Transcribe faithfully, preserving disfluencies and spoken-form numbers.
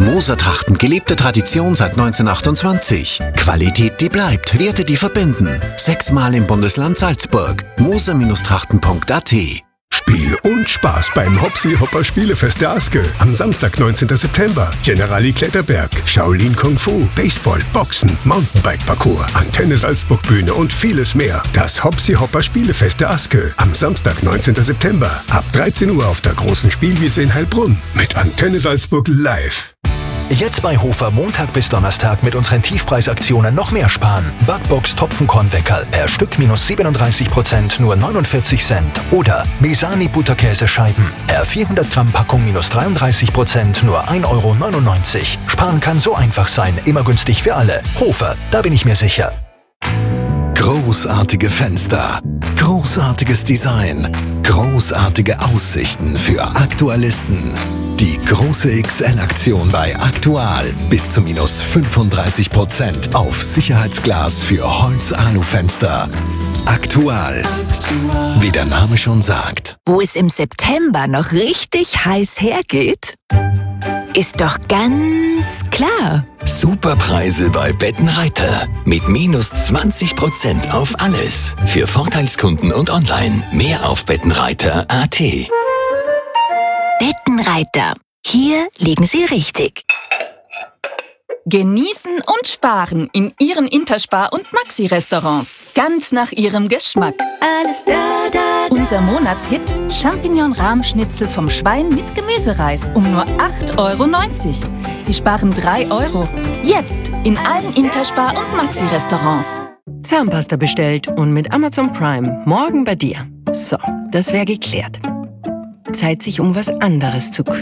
Moser-Trachten, gelebte Tradition seit neunzehnhundertachtundzwanzig. Qualität, die bleibt, Werte, die verbinden. Sechsmal im Bundesland Salzburg. moser Trachten punkt a t. Spiel und Spaß beim Hopsi Hopper Spielefest der Aske. Am Samstag, neunzehnten September. Generali Kletterberg, Shaolin Kung Fu, Baseball, Boxen, Mountainbike-Parcours, Antenne Salzburg Bühne und vieles mehr. Das Hopsi Hopper Spielefest der Aske. Am Samstag, neunzehnten September. Ab dreizehn Uhr auf der großen Spielwiese in Heilbronn. Mit Antenne Salzburg live. Jetzt bei Hofer Montag bis Donnerstag mit unseren Tiefpreisaktionen noch mehr sparen. Backbox Topfenkornweckerl per Stück minus siebenunddreißig Prozent nur neunundvierzig Cent. Oder Mesani Butterkäsescheiben per vierhundert Gramm Packung minus dreiunddreißig Prozent nur ein Euro neunundneunzig. Sparen kann so einfach sein, immer günstig für alle. Hofer, da bin ich mir sicher. Großartige Fenster, großartiges Design, großartige Aussichten für Aktualisten. Die große X L-Aktion bei Aktual. Bis zu minus fünfunddreißig Prozent auf Sicherheitsglas für Holz-Alu-Fenster. Aktual. Wie der Name schon sagt. Wo es im September noch richtig heiß hergeht, ist doch ganz klar. Superpreise bei Bettenreiter. Mit minus zwanzig Prozent auf alles. Für Vorteilskunden und online. Mehr auf bettenreiter punkt a t. Bettenreiter. Hier liegen Sie richtig. Genießen und sparen in Ihren Interspar- und Maxi-Restaurants. Ganz nach Ihrem Geschmack. Alles da, da, da. Unser Monatshit Champignon-Rahmschnitzel vom Schwein mit Gemüsereis um nur acht Euro neunzig. Sie sparen drei Euro. Jetzt in allen Interspar- und Maxi-Restaurants. Zahnpasta bestellt und mit Amazon Prime morgen bei dir. So, das wäre geklärt. Zeit, sich um was anderes zu kümmern.